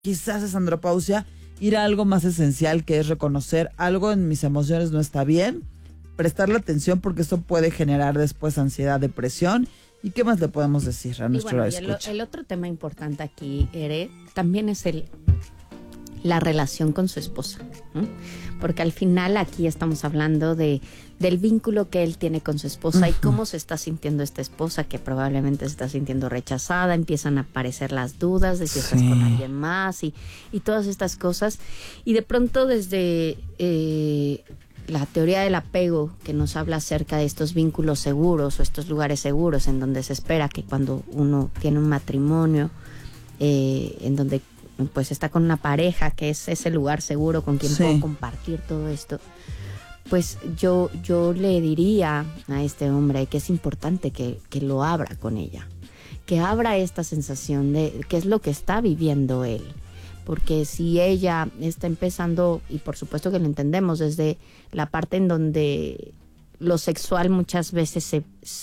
quizás es andropausia, ir a algo más esencial, que es reconocer algo en mis emociones no está bien, prestarle atención porque esto puede generar después ansiedad, depresión. ¿Y qué más le podemos decir a nuestro radioescucha? El otro tema importante aquí, Ere, también es la relación con su esposa, ¿no? Porque al final aquí estamos hablando del vínculo que él tiene con su esposa y cómo se está sintiendo esta esposa, que probablemente se está sintiendo rechazada, empiezan a aparecer las dudas de si estás con alguien más y todas estas cosas. Y de pronto desde la teoría del apego, que nos habla acerca de estos vínculos seguros o estos lugares seguros en donde se espera que cuando uno tiene un matrimonio, en donde pues está con una pareja, que es ese lugar seguro con quien puedo compartir todo esto, pues yo le diría a este hombre que es importante que lo abra con ella, que abra esta sensación de qué es lo que está viviendo él. Porque si ella está empezando, y por supuesto que lo entendemos desde la parte en donde lo sexual muchas veces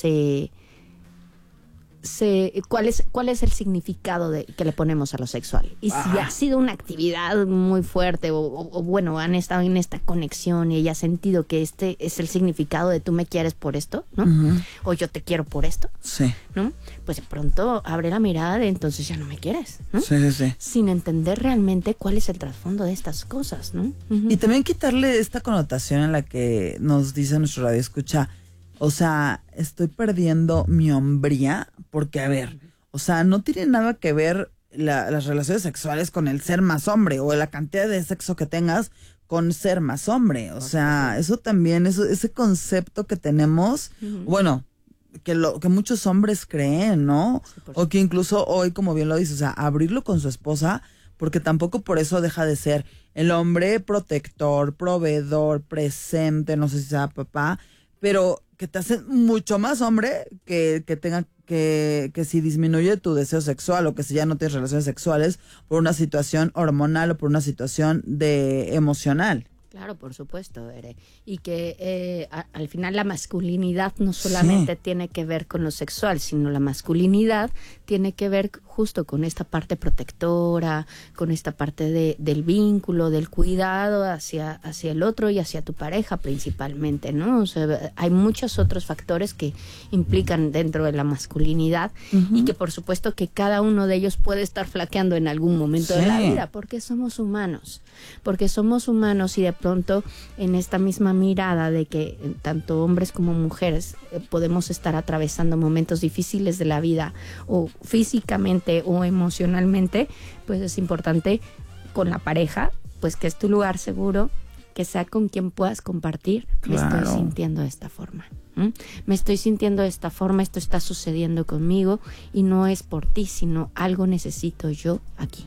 ¿cuál es el significado que le ponemos a lo sexual? Y si ha sido una actividad muy fuerte o bueno, han estado en esta conexión y ella ha sentido que este es el significado de tú me quieres por esto, ¿no? O yo te quiero por esto, ¿no? Pues de pronto abre la mirada de entonces ya no me quieres, ¿no? Sin entender realmente cuál es el trasfondo de estas cosas, ¿no? Y también quitarle esta connotación en la que nos dice nuestro radioescucha, o sea, estoy perdiendo mi hombría, porque a ver, o sea, no tiene nada que ver las relaciones sexuales con el ser más hombre o la cantidad de sexo que tengas con ser más hombre. O sea, eso también, ese concepto que tenemos, bueno, que muchos hombres creen, ¿no? O que incluso hoy, como bien lo dice, o sea, abrirlo con su esposa, porque tampoco por eso deja de ser el hombre protector, proveedor, presente, no sé si sea papá, pero que te hace mucho más hombre que tenga que si disminuye tu deseo sexual o que si ya no tienes relaciones sexuales por una situación hormonal o por una situación emocional. Claro, por supuesto, Ere. Y que al final la masculinidad no solamente tiene que ver con lo sexual, sino la masculinidad tiene que ver justo con esta parte protectora, con esta parte del vínculo, del cuidado hacia el otro y hacia tu pareja principalmente, ¿no? O sea, hay muchos otros factores que implican dentro de la masculinidad y que por supuesto que cada uno de ellos puede estar flaqueando en algún momento de la vida, porque somos humanos y de pronto en esta misma mirada de que tanto hombres como mujeres podemos estar atravesando momentos difíciles de la vida o físicamente o emocionalmente, pues es importante con la pareja, pues que es tu lugar seguro, que sea con quien puedas compartir. Claro. Me estoy sintiendo de esta forma. Me estoy sintiendo de esta forma, esto está sucediendo conmigo y no es por ti, sino algo necesito yo aquí.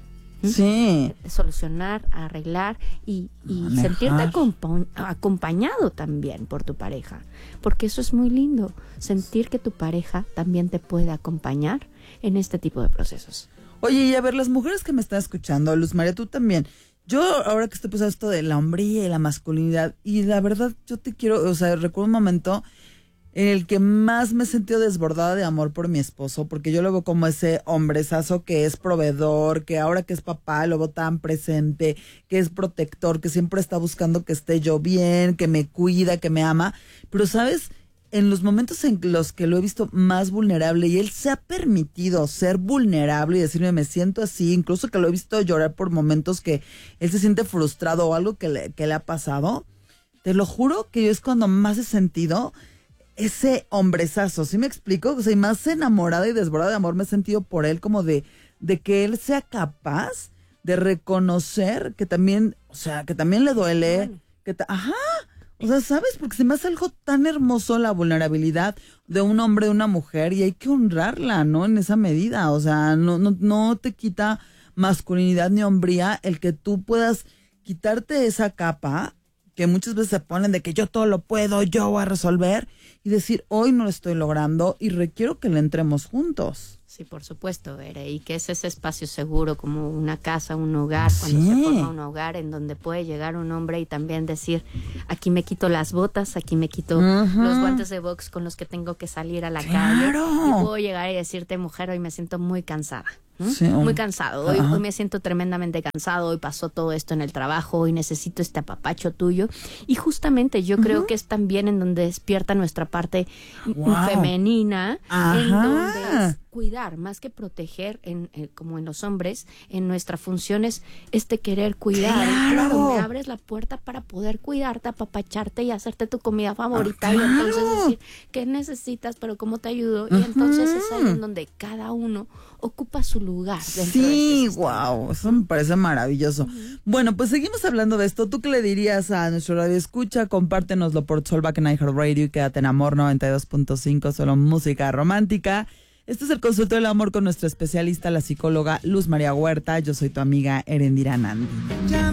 Solucionar, arreglar y sentirte acompañado también por tu pareja, porque eso es muy lindo, sentir que tu pareja también te puede acompañar en este tipo de procesos. Oye, y a ver, las mujeres que me están escuchando, Luz María, tú también, yo ahora que estoy pensando esto de la hombría y la masculinidad, y la verdad yo te quiero, o sea, recuerdo un momento en el que más me he sentido desbordada de amor por mi esposo, porque yo lo veo como ese hombrezazo que es proveedor, que ahora que es papá lo veo tan presente, que es protector, que siempre está buscando que esté yo bien, que me cuida, que me ama. Pero, ¿sabes? En los momentos en los que lo he visto más vulnerable y él se ha permitido ser vulnerable y decirme me siento así, incluso que lo he visto llorar por momentos que él se siente frustrado o algo que le ha pasado, te lo juro que yo es cuando más he sentido ese hombrezazo, ¿sí me explico? O sea, y más enamorada y desbordada de amor me he sentido por él, como de que él sea capaz de reconocer que también, o sea, que también le duele, o sea, ¿sabes? Porque se me hace algo tan hermoso la vulnerabilidad de un hombre, de una mujer, y hay que honrarla, ¿no? En esa medida, o sea, no te quita masculinidad ni hombría el que tú puedas quitarte esa capa que muchas veces se ponen de que yo todo lo puedo, yo voy a resolver, y decir, hoy no lo estoy logrando y requiero que le entremos juntos. Sí, por supuesto, Ere, y que es ese espacio seguro como una casa, un hogar, cuando se forma un hogar en donde puede llegar un hombre y también decir, aquí me quito las botas, aquí me quito los guantes de box con los que tengo que salir a la calle, y puedo llegar y decirte, mujer, hoy me siento muy cansada. Sí, muy cansado, hoy me siento tremendamente cansado, hoy pasó todo esto en el trabajo, hoy necesito este apapacho tuyo, y justamente yo creo que es también en donde despierta nuestra parte femenina, en donde es cuidar, más que proteger, como en los hombres, en nuestra función es querer cuidar. Claro, me abres la puerta para poder cuidarte, apapacharte y hacerte tu comida favorita, y entonces decir, ¿qué necesitas? Pero ¿cómo te ayudo? Y entonces es ahí en donde cada uno ocupa su lugar. Sí, wow, eso me parece maravilloso. Bueno, pues seguimos hablando de esto. ¿Tú qué le dirías a nuestro radio escucha? Compártenoslo por Soulback en iHeartRadio y quédate en Amor 92.5, solo música romántica. Este es el Consultorio del Amor con nuestra especialista, la psicóloga Luz María Huerta. Yo soy tu amiga Erendira Nandi.